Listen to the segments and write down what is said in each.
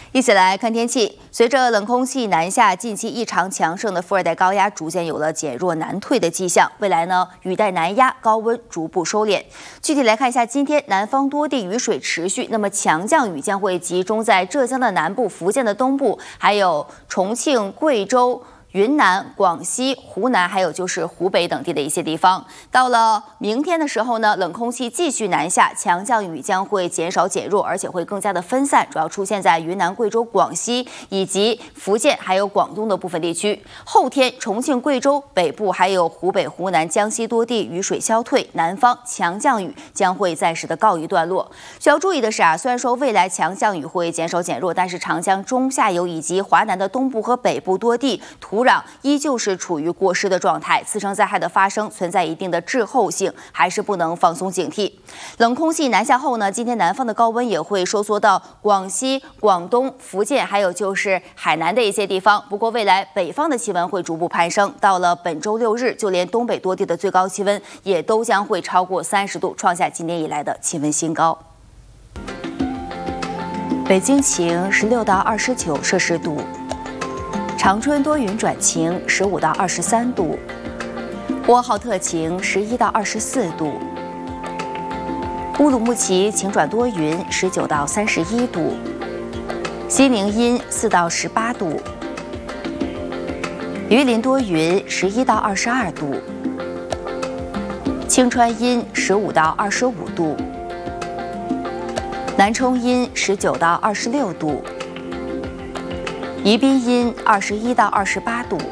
一起来看天气。随着冷空气南下，近期异常强盛的副热带高压逐渐有了减弱南退的迹象。未来呢，雨带南压，高温逐步收敛。具体来看一下，今天南方多地雨水持续，那么强降雨将会集中在浙江的南部、福建的东部，还有重庆、贵州、云南、广西、湖南，还有就是湖北等地的一些地方。到了明天的时候呢，冷空气继续南下，强降雨将会减少减弱，而且会更加的分散，主要出现在云南、贵州、广西以及福建还有广东的部分地区。后天，重庆、贵州北部还有湖北、湖南、江西多地雨水消退，南方强降雨将会暂时的告一段落。需要注意的是虽然说未来强降雨会减少减弱，但是长江中下游以及华南的东部和北部多地土壤依旧是处于过湿的状态，次生灾害的发生存在一定的滞后性，还是不能放松警惕。冷空气南下后呢，今天南方的高温也会收缩到广西、广东、福建，还有就是海南的一些地方。不过未来北方的气温会逐步攀升，到了本周6日，就连东北多地的最高气温也都将会超过30度，创下今年以来的气温新高。北京晴，16到29摄氏度。长春多云转晴，15到23度；呼和浩特晴，11到24度；乌鲁木齐晴转多云，19到31度；西宁阴，4到18度；榆林多云，11到22度；青川阴，15到25度；南充阴，19到26度。宜宾阴21到28度，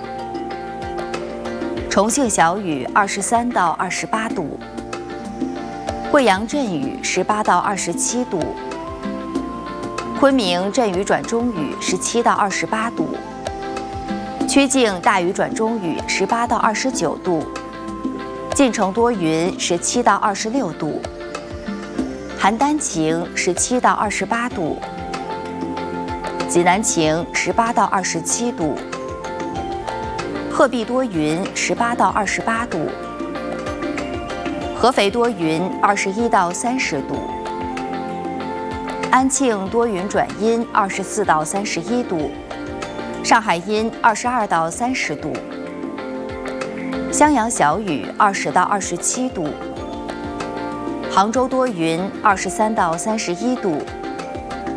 重庆小雨23到28度，贵阳阵雨18到27度，昆明阵雨转中雨17到28度，曲靖大雨转中雨18到29度，晋城多云17到26度，邯郸晴17到28度。济南晴18到27度，鹤壁多云18到28度，合肥多云21到30度，安庆多云转阴24到31度，上海阴22到30度，襄阳小雨20到27度，杭州多云23到31度。